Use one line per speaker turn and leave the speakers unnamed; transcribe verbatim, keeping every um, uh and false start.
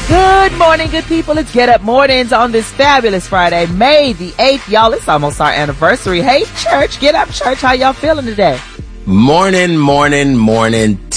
Good morning, good people. It's Get Up Mornings on this fabulous Friday, May the eighth. Y'all, it's almost our anniversary. Hey, church, get up, church. How y'all feeling today?
Morning, morning, morning.